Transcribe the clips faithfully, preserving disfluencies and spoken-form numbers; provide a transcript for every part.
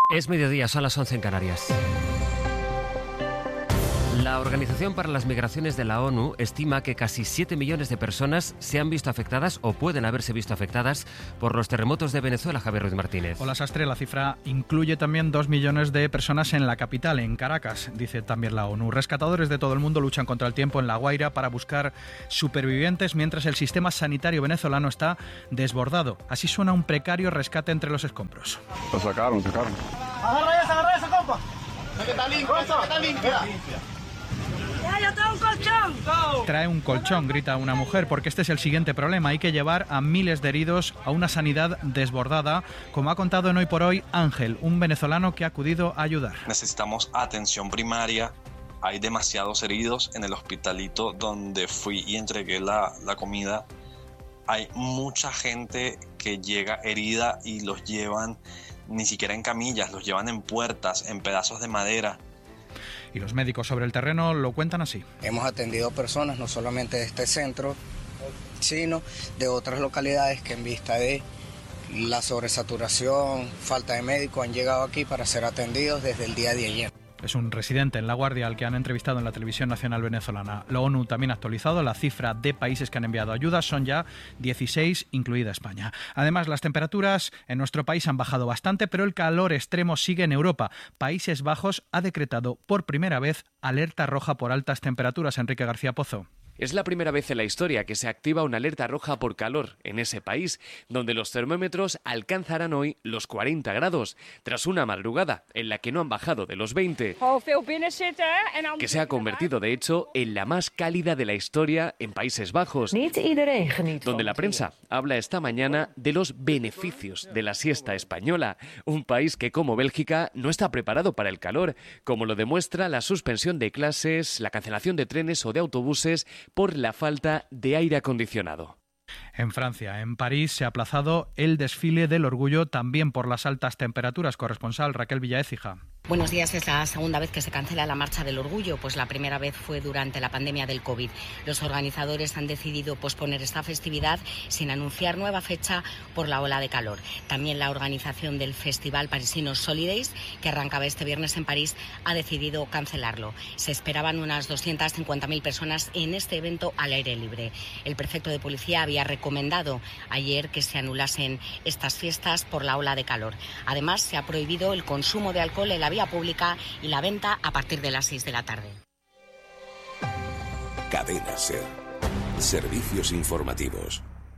Es mediodía, son las once en Canarias. La Organización para las Migraciones de la ONU estima que casi siete millones de personas se han visto afectadas o pueden haberse visto afectadas por los terremotos de Venezuela. Javier Ruiz Martínez. Hola, Sastre. La cifra incluye también dos millones de personas en la capital, en Caracas, dice también la ONU. Rescatadores de todo el mundo luchan contra el tiempo en La Guaira para buscar supervivientes mientras el sistema sanitario venezolano está desbordado. Así suena un precario rescate entre los escombros. Lo sacaron, sacaron. Agarra esa, agarra esa, compa. Que está limpia, que está limpia. ¡Ya, yo tengo un colchón! Trae un colchón, grita una mujer, porque este es el siguiente problema. Hay que llevar a miles de heridos a una sanidad desbordada, como ha contado en Hoy por Hoy Ángel, un venezolano que ha acudido a ayudar. Necesitamos atención primaria. Hay demasiados heridos en el hospitalito donde fui y entregué la, la comida. Hay mucha gente que llega herida y los llevan ni siquiera en camillas, los llevan en puertas, en pedazos de madera. Y los médicos sobre el terreno lo cuentan así. Hemos atendido personas no solamente de este centro, sino de otras localidades que en vista de la sobresaturación, falta de médicos, han llegado aquí para ser atendidos desde el día de ayer. Es un residente en La Guardia al que han entrevistado en la televisión nacional venezolana. La ONU también ha actualizado la cifra de países que han enviado ayuda. Son ya dieciséis, incluida España. Además, las temperaturas en nuestro país han bajado bastante, pero el calor extremo sigue en Europa. Países Bajos ha decretado por primera vez alerta roja por altas temperaturas. Enrique García Pozo. Es la primera vez en la historia que se activa una alerta roja por calor en ese país, donde los termómetros alcanzarán hoy los cuarenta grados, tras una madrugada en la que no han bajado de los veinte, que se ha convertido de hecho en la más cálida de la historia en Países Bajos, donde la prensa habla esta mañana de los beneficios de la siesta española, un país que como Bélgica no está preparado para el calor, como lo demuestra la suspensión de clases, la cancelación de trenes o de autobuses por la falta de aire acondicionado. En Francia, en París, se ha aplazado el desfile del orgullo también por las altas temperaturas. Corresponsal Raquel Villaécija. Buenos días. Es la segunda vez que se cancela la Marcha del Orgullo, pues la primera vez fue durante la pandemia del COVID. Los organizadores han decidido posponer esta festividad sin anunciar nueva fecha por la ola de calor. También la organización del festival parisino Solidays, que arrancaba este viernes en París, ha decidido cancelarlo. Se esperaban unas doscientas cincuenta mil personas en este evento al aire libre. El prefecto de policía había recomendado ayer que se anulasen estas fiestas por la ola de calor. Además, se ha prohibido el consumo de alcohol en la vía pública y la venta a partir de las seis de la tarde. Cadena SER. Servicios informativos.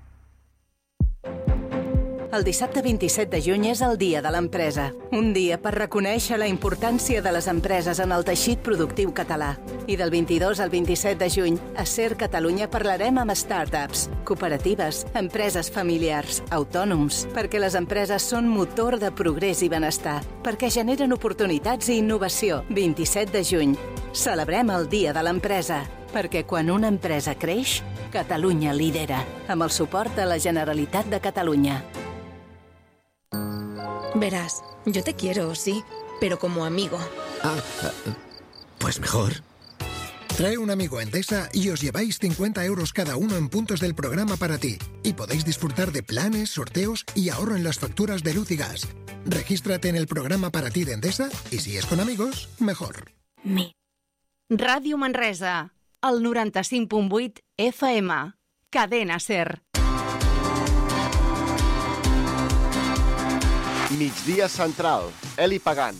El dissabte vint-i-set de juny és el Dia de l'Empresa. Un dia per reconèixer la importància de les empreses en el teixit productiu català. I del vint-i-dos al vint-i-set de juny, a SER Catalunya parlarem amb startups, cooperatives, empreses familiars, autònoms, perquè les empreses són motor de progrés i benestar, perquè generen oportunitats i innovació. vint-i-set de juny. Celebrem el Dia de l'Empresa, perquè quan una empresa creix, Catalunya lidera, amb el suport de la Generalitat de Catalunya. Verás, yo te quiero, sí, pero como amigo. Ah, pues mejor. Trae un amigo a Endesa y os lleváis cincuenta euros cada uno en puntos del programa para ti. Y podéis disfrutar de planes, sorteos y ahorro en las facturas de luz y gas. Regístrate en el programa para ti de Endesa y si es con amigos, mejor. Mi. Ràdio Manresa, el noranta-cinc punt vuit F M. Cadena SER. Migdia Central, Eli Pagant.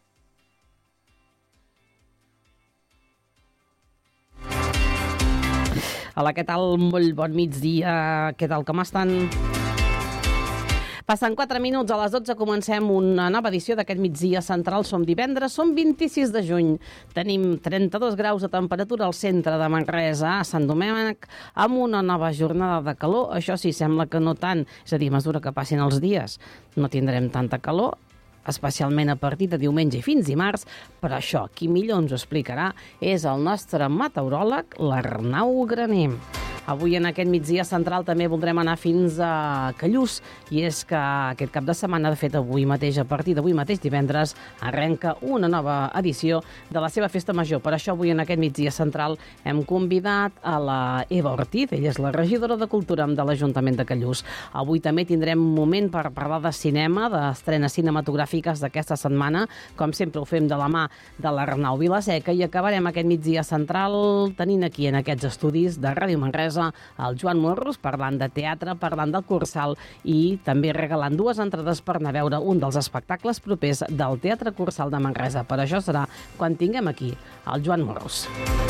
Hola, què tal? Molt bon migdia. Què tal, com estan? Passen quatre minuts a les dotze, comencem una nova edició d'aquest migdia central. Som divendres, som vint-i-sis de juny. Tenim trenta-dos graus de temperatura al centre de Manresa, a Sant Domènec, amb una nova jornada de calor. Això sí, sembla que no tant, és a dir, a mesura que passin els dies no tindrem tanta calor, especialment a partir de diumenge i fins dimarts, però això, qui millor ens ho explicarà és el nostre meteoròleg, l'Arnau Graner. Avui en aquest migdia central també voldrem anar fins a Callús, i és que aquest cap de setmana, de fet avui mateix, a partir d'avui mateix divendres, arrenca una nova edició de la seva festa major. Per això avui en aquest migdia central hem convidat a la Eva Ortiz, ella és la regidora de Cultura de l'Ajuntament de Callús. Avui també tindrem un moment per parlar de cinema, d'estrenes cinematogràfiques d'aquesta setmana, com sempre ho fem de la mà de l'Arnau Vilaseca, i acabarem aquest migdia central tenint aquí en aquests estudis de Ràdio Manresa el Joan Morros, parlant de teatre, parlant del Cursal i també regalant dues entrades per anar a veure un dels espectacles propers del Teatre Cursal de Manresa. Per això serà quan tinguem aquí el Joan Morros.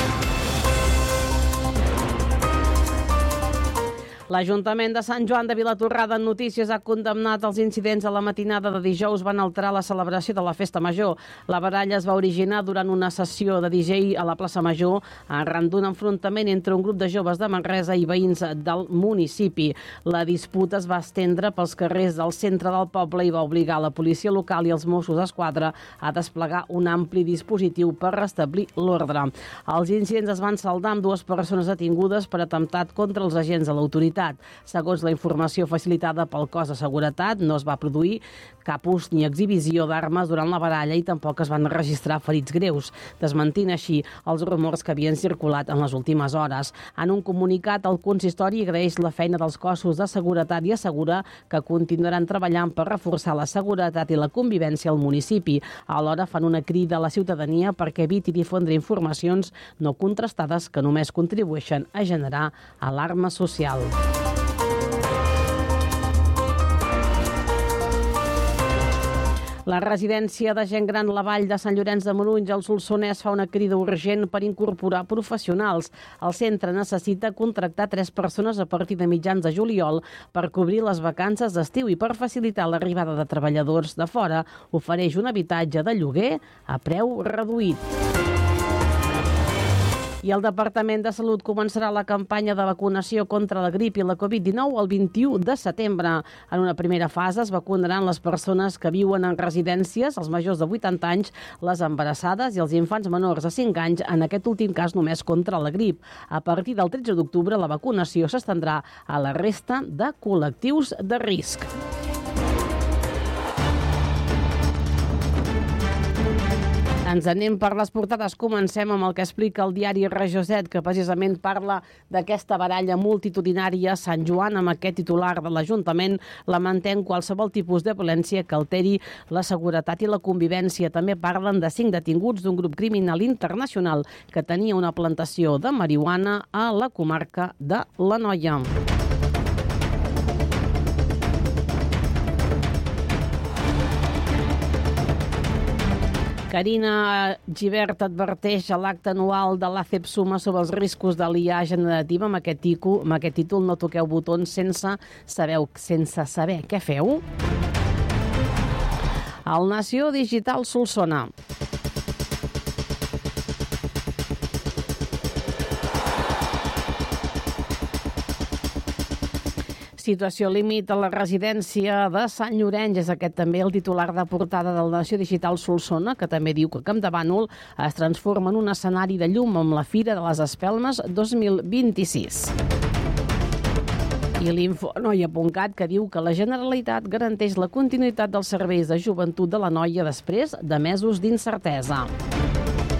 L'Ajuntament de Sant Joan de Vilatorrada en notícies ha condemnat els incidents a la matinada de dijous van alterar la celebració de la Festa Major. La baralla es va originar durant una sessió de D J a la plaça Major arran d'un enfrontament entre un grup de joves de Manresa i veïns del municipi. La disputa es va estendre pels carrers del centre del poble i va obligar la policia local i els Mossos d'Esquadra a desplegar un ampli dispositiu per restablir l'ordre. Els incidents es van saldar amb dues persones detingudes per atemptat contra els agents de l'autoritat. Segons la informació facilitada pel cos de seguretat, no es va produir cap ús ni exhibició d'armes durant la baralla i tampoc es van registrar ferits greus, desmentint així els rumors que havien circulat en les últimes hores. En un comunicat, el consistori agraeix la feina dels cossos de seguretat i assegura que continuaran treballant per reforçar la seguretat i la convivència al municipi. Alhora fan una crida a la ciutadania perquè eviti difondre informacions no contrastades que només contribueixen a generar alarma social. La residència de gent gran La Vall de Sant Llorenç de Morunys al Solsonès fa una crida urgent per incorporar professionals. El centre necessita contractar tres persones a partir de mitjans de juliol per cobrir les vacances d'estiu i per facilitar l'arribada de treballadors de fora. Ofereix un habitatge de lloguer a preu reduït. I el Departament de Salut començarà la campanya de vacunació contra la grip i la covid dinou el vint-i-u de setembre. En una primera fase es vacunaran les persones que viuen en residències, els majors de vuitanta anys, les embarassades i els infants menors de cinc anys, en aquest últim cas només contra la grip. A partir del tretze d'octubre la vacunació s'estendrà a la resta de col·lectius de risc. Ens anem per les portades. Comencem amb el que explica el diari Regió set, que precisament parla d'aquesta baralla multitudinària a Sant Joan. Amb aquest titular de l'Ajuntament lamentem qualsevol tipus de violència que alteri la seguretat i la convivència. També parlen de cinc detinguts d'un grup criminal internacional que tenia una plantació de marihuana a la comarca de l'Anoia. Carina Gibert adverteix a l'acte anual de l'ACEP Suma sobre els riscos de l'I A generativa. Amb aquest, tico, amb aquest títol no toqueu botons sense saber, sense saber què feu. El Nació Digital Solsona. Situació límit a la residència de Sant Llorenç. És aquest també el titular de portada del Nació Digital Solsona, que també diu que Campdevànol es transforma en un escenari de llum amb la Fira de les Espelmes dos mil vint-i-sis. I l'Infonoi apuntat, que diu que la Generalitat garanteix la continuïtat dels serveis de joventut de l'Anoia després de mesos d'incertesa.